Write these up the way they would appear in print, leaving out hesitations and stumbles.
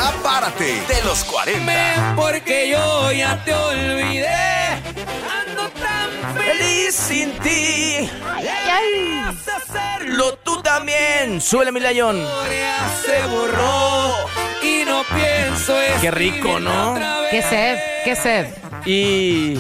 Ya párate de los 40. Porque yo ya te olvidé. Ando tan feliz sin ti. Lo tú también. Súbele, mi Layón. Se borró y no pienso. Qué rico, ¿no? Qué sed. Y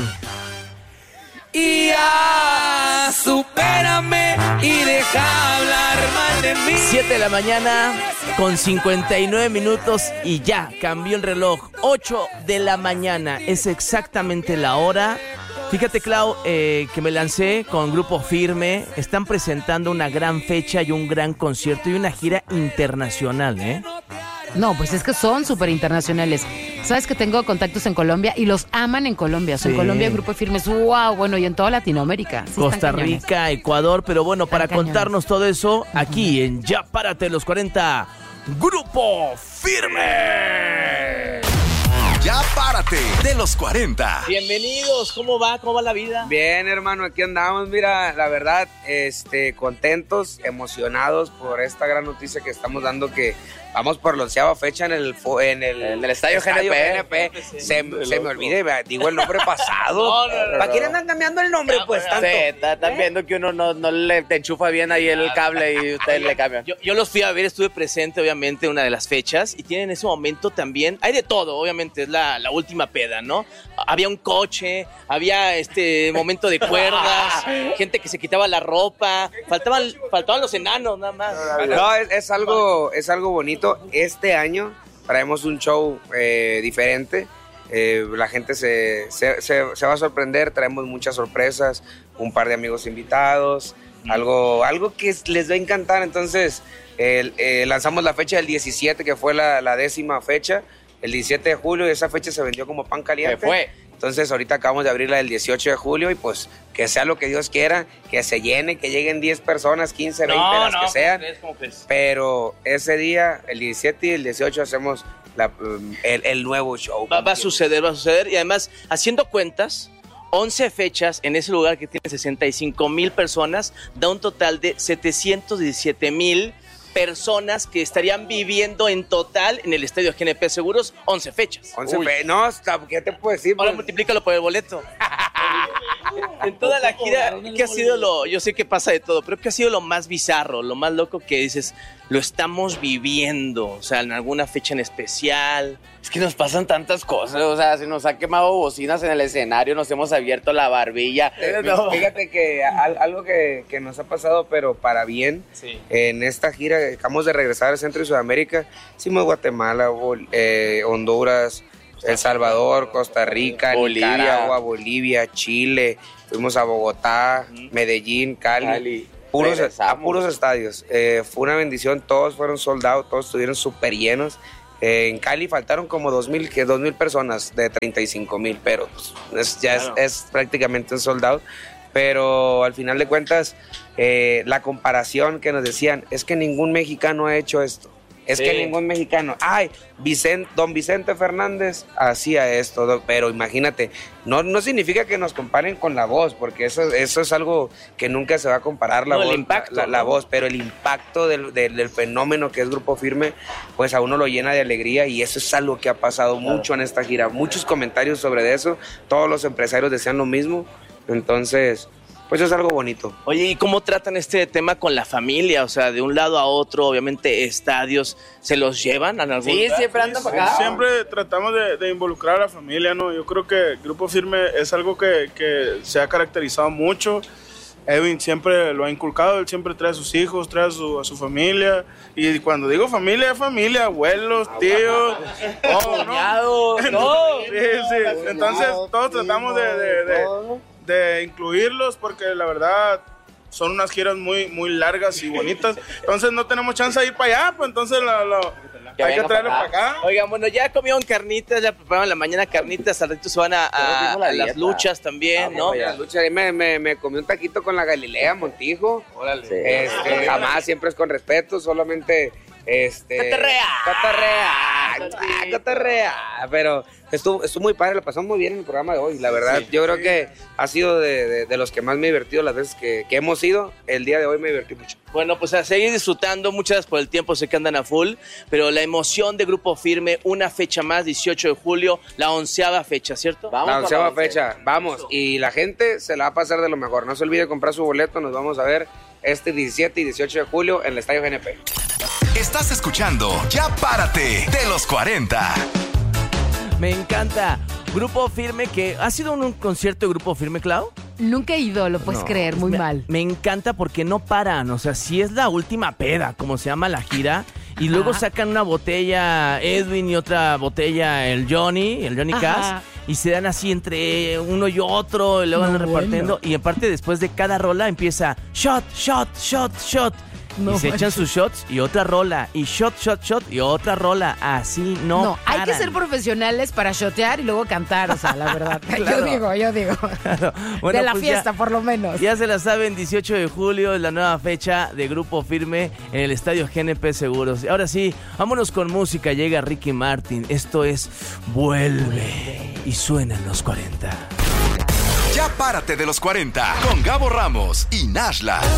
ya, supérame y deja hablar mal de mí. 7 de la mañana con 59 minutos y ya cambió el reloj. 8 de la mañana es exactamente la hora. Fíjate, Clau, que me lancé con Grupo Firme. Están presentando una gran fecha y un gran concierto y una gira internacional, ¿eh? No, pues es que son súper internacionales. Sabes que tengo contactos en Colombia y los aman en Colombia. O sea, Sí. en Colombia Grupo Firme es wow, bueno, y en toda Latinoamérica. Sí, Costa están cañones. Rica, Ecuador, pero bueno, para Están contarnos todo eso, aquí en Ya Párate los 40, Grupo Firme. Ya párate de los 40. Bienvenidos, ¿cómo va? ¿Cómo va la vida? Bien, hermano, aquí andamos, mira, la verdad, contentos, emocionados por esta gran noticia que estamos dando, que vamos por la 11ª fecha en el estadio GNP. Se me olvida, digo el nombre pasado. ¿Para quién andan cambiando el nombre, pues, tanto? Sí, están viendo que uno no le te enchufa bien ahí el cable y ustedes le cambian. Yo los fui a ver, estuve presente, obviamente, una de las fechas, y tienen en ese momento también, hay de todo, obviamente, es la última peda, ¿no? Había un coche, había momento de cuerdas, gente que se quitaba la ropa, faltaban los enanos, nada más. No, es algo bonito. Este año traemos un show diferente. La gente se va a sorprender. Traemos muchas sorpresas, un par de amigos invitados, algo que les va a encantar. Entonces lanzamos la fecha del 17, que fue la 10ª fecha, el 17 de julio, y esa fecha se vendió como pan caliente. ¿Qué fue? Entonces ahorita acabamos de abrir la del 18 de julio y pues que sea lo que Dios quiera, que se llene, que lleguen 10 personas, 15, 20, las que sean. ¿Cómo crees? Pero ese día, el 17 y el 18, hacemos el nuevo show. Va a suceder. Y además, haciendo cuentas, 11 fechas en ese lugar que tiene 65,000 personas, da un total de 717,000 personas que estarían viviendo en total en el estadio GNP Seguros 11 fechas. 11 no, ¿qué te puedo decir? Ahora Pues, multiplícalo por el boleto. En toda la gira, ¿qué ha sido yo sé que pasa de todo, pero qué ha sido lo más bizarro, lo más loco que dices, lo estamos viviendo? O sea, en alguna fecha en especial. Es que nos pasan tantas cosas, o sea, se nos ha quemado bocinas en el escenario, nos hemos abierto la barbilla. No. Fíjate que algo que nos ha pasado, pero para bien, Sí. en esta gira, acabamos de regresar al Centro y Sudamérica, hicimos Guatemala, Honduras, El Salvador, Costa Rica, Bolivia. Nicaragua, Bolivia, Chile, fuimos a Bogotá, Medellín, Cali. Puros estadios. Fue una bendición, todos fueron sold out, todos estuvieron súper llenos. En Cali faltaron como 2,000 personas de 35,000, pero pues, es prácticamente un sold out. Pero al final de cuentas, la comparación que nos decían es que ningún mexicano ha hecho esto. Es que ningún mexicano, don Vicente Fernández hacía esto, pero imagínate, no significa que nos comparen con la voz, porque eso es algo que nunca se va a comparar, la No, el voz, impacto, la ¿no? voz, pero el impacto del fenómeno que es Grupo Firme, pues a uno lo llena de alegría, y eso es algo que ha pasado mucho en esta gira, muchos comentarios sobre eso, todos los empresarios decían lo mismo, entonces pues es algo bonito. Oye, ¿y cómo tratan este tema con la familia? O sea, de un lado a otro, obviamente, estadios, ¿se los llevan a algún Sí, lugar? siempre andan para acá. Siempre tratamos de involucrar a la familia, ¿no? Yo creo que Grupo Firme es algo que se ha caracterizado mucho. Edwin siempre lo ha inculcado, él siempre trae a sus hijos, trae a su familia. Y cuando digo familia, es familia, abuelos, tíos, Cuñados, no. Sí. Entonces todos tratamos de incluirlos, porque la verdad son unas giras muy, muy largas y bonitas. Entonces no tenemos chance de ir para allá, pues entonces hay que traerlo para acá. Oigan, bueno, ya comieron carnitas, ya prepararon en la mañana carnitas, al ratito se van a las luchas también, ¿no? La lucha, ahí me comí un taquito con la Galilea Montijo. Órale. Jamás, siempre es con respeto, solamente Cotorrea. cotorrea. Pero estuvo muy padre, lo pasamos muy bien en el programa de hoy. La verdad, yo creo que ha sido de los que más me he divertido las veces que hemos ido. El día de hoy me divertí mucho. Bueno, pues a seguir disfrutando, muchas gracias por el tiempo, sé que andan a full, pero la emoción de Grupo Firme, una fecha más, 18 de julio, la 11ª fecha, ¿cierto? La 11ª fecha, vamos, y la gente se la va a pasar de lo mejor. No se olvide comprar su boleto, nos vamos a ver este 17 y 18 de julio en el Estadio GNP. Estás escuchando Ya Párate de los 40. Me encanta. Grupo Firme, que ha sido un concierto de Grupo Firme, Clau. Nunca he ido, lo puedes creer, muy mal. Me encanta porque no paran, o sea, si es la última peda, como se llama la gira, y luego sacan una botella Edwin y otra botella el Johnny Cass, y se dan así entre uno y otro, y luego van repartiendo, y aparte después de cada rola empieza shot, shot, shot, shot. Y se echan sus shots y otra rola. Y shot, shot, shot y otra rola. Así no hay paran. que ser profesionales para shotear y luego cantar, o sea, la verdad. Claro. Yo digo. Claro. Bueno, de la pues fiesta, ya, por lo menos. Ya se la saben, 18 de julio es la nueva fecha de Grupo Firme en el Estadio GNP Seguros. Ahora sí, vámonos con música. Llega Ricky Martin. Esto es Vuelve. Y suena en los 40. Ya Párate de los 40 con Gabo Ramos y Nashla.